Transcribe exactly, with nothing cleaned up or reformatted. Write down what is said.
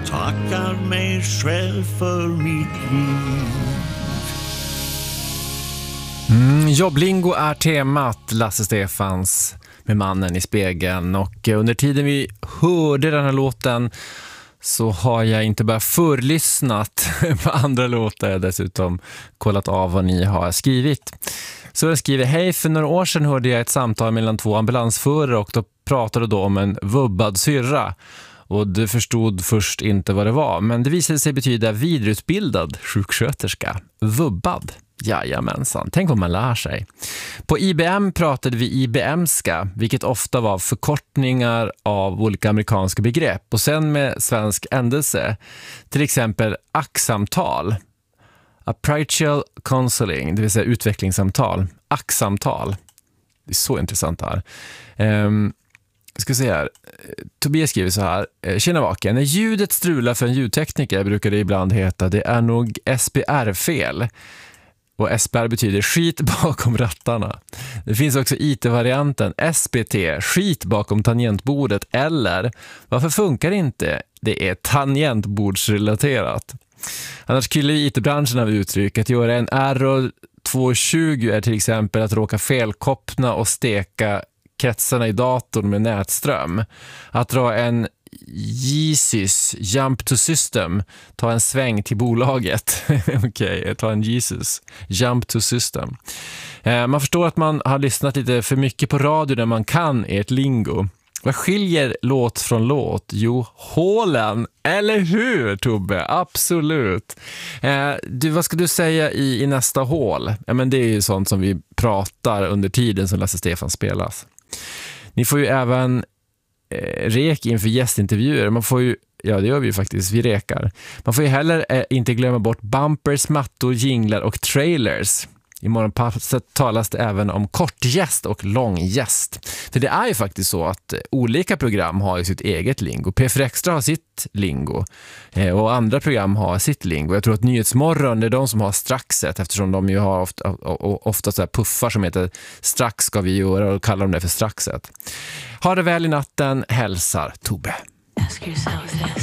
tackar mig själv för mitt liv. Mm, jobblingo är temat, Lasse Stefans med Mannen i spegeln. Och under tiden vi hörde den här låten så har jag inte bara förlyssnat på andra låtar, jag dessutom kollat av vad ni har skrivit. Så jag skriver: hej, för några år sedan hörde jag ett samtal mellan två ambulansförare och då pratade då om en vubbad syrra. Och du förstod först inte vad det var, men det visade sig betyda vidareutbildad sjuksköterska. Vubbad. Jajamensan, tänk vad man lär sig. På I B M pratade vi I B M-ska, vilket ofta var förkortningar av olika amerikanska begrepp. Och sen med svensk ändelse, till exempel A C C-samtal, Appracial Counseling, det vill säga utvecklingssamtal, A C C-samtal. Det är så intressant här. Um, ska se här. Tobias skriver så här: tjena vaken, när ljudet strular för en ljudtekniker brukar det ibland heta det är nog S B R-fel. Och S B R betyder skit bakom rattarna. Det finns också I T-varianten S B T, skit bakom tangentbordet, eller varför funkar det inte? Det är tangentbordsrelaterat. Annars killar I T-branschen av uttryck. Att göra en R tvåhundratjugo är till exempel att råka felkoppna och steka kretsarna i datorn med nätström. Att dra en Jesus, jump to system, ta en sväng till bolaget. Okej, okay, ta en Jesus, jump to system. Eh, man förstår att man har lyssnat lite för mycket på radio när man kan ert lingo. Vad skiljer låt från låt? Jo, hålen. Eller hur, Tobbe? Absolut. Eh, du, vad ska du säga i, i nästa hål? Ja, men det är ju sånt som vi pratar under tiden som Lasse Stefan spelas. Ni får ju även eh, rek inför gästintervjuer. Man får ju, ja det gör vi ju faktiskt, vi rekar. Man får ju heller eh, inte glömma bort bumpers, mattor, jinglar och trailers. I morgonpasset talas det även om kortgäst och långgäst. För det är ju faktiskt så att olika program har ju sitt eget lingo. P fyra Extra har sitt lingo och andra program har sitt lingo. Jag tror att Nyhetsmorgon är de som har straxet, eftersom de ju har ofta, ofta så här puffar som heter strax ska vi göra och kallar de det för straxet. Ha det väl i natten, hälsar Tobbe.